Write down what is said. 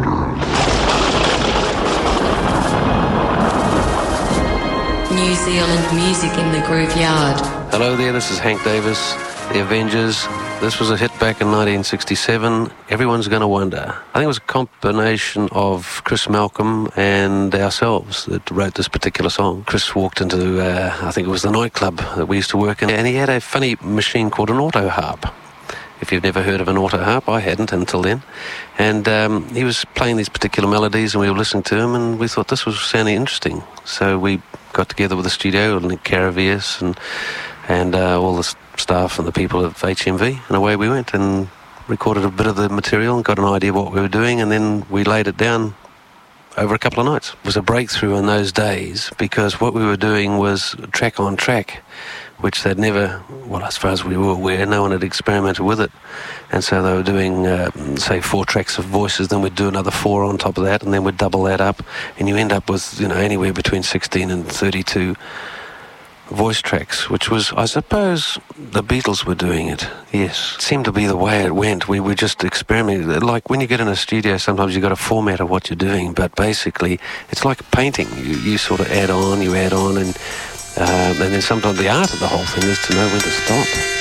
New Zealand music in the Grooveyard. Hello there, this is Hank Davis, The Avengers. This was a hit back in 1967, Everyone's Gonna Wonder. I think it was a combination of Chris Malcolm and ourselves that wrote this particular song. Chris walked into, I think it was the nightclub that we used to work in, and he had a funny machine called an auto harp. If you've never heard of an auto harp, I hadn't until then. And he was playing these particular melodies and we were listening to him and we thought this was sounding interesting. So we got together with the studio, Nick Caravias and all the staff and the people of HMV, and away we went and recorded a bit of the material and got an idea of what we were doing, and then we laid it down over a couple of nights. It was a breakthrough in those days because what we were doing was track on track, which they'd never, well, as far as we were aware, no one had experimented with it. And so they were doing, say, 4 tracks of voices, then we'd do another 4 on top of that, and then we'd double that up, and you end up with, anywhere between 16 and 32 voice tracks, which was, I suppose, the Beatles were doing it. Yes. It seemed to be the way it went. We were just experimenting. Like when you get in a studio, sometimes you've got a format of what you're doing, but basically it's like painting. You sort of add on, and then sometimes the art of the whole thing is to know when to stop.